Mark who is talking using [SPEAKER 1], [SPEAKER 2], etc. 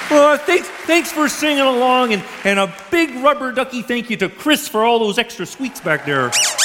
[SPEAKER 1] Well, thanks for singing along, and a big rubber ducky thank you to Chris for all those extra squeaks back there.